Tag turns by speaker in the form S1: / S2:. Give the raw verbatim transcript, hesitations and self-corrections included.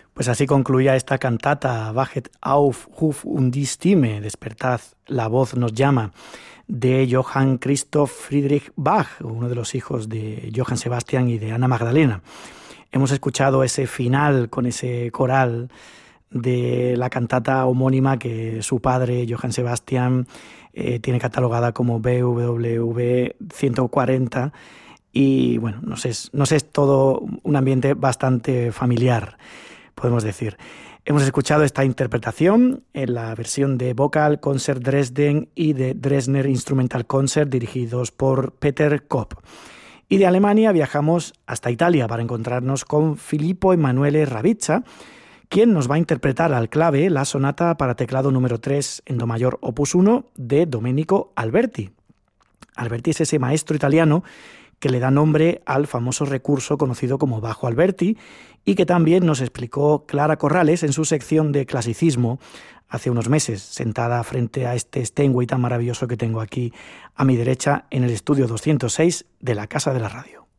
S1: Pues así concluía esta cantata, Wachet auf, ruf und die Stimme, despertad, la voz nos llama, de Johann Christoph Friedrich Bach, uno de los hijos de Johann Sebastian y de Ana Magdalena. Hemos escuchado ese final con ese coral de la cantata homónima que su padre, Johann Sebastian, eh, tiene catalogada como B W V ciento cuarenta. Y bueno, nos es, nos es todo un ambiente bastante familiar, podemos decir. Hemos escuchado esta interpretación en la versión de Vocal Concert Dresden y de Dresdner Instrumental Concert, dirigidos por Peter Kopp. Y de Alemania viajamos hasta Italia para encontrarnos con Filippo Emanuele Ravizza, quien nos va a interpretar al clave la sonata para teclado número tres en do mayor opus uno de Domenico Alberti. Alberti es ese maestro italiano que le da nombre al famoso recurso conocido como bajo Alberti y que también nos explicó Clara Corrales en su sección de clasicismo hace unos meses, sentada frente a este Steinway tan maravilloso que tengo aquí a mi derecha en el estudio doscientos seis de la Casa de la Radio.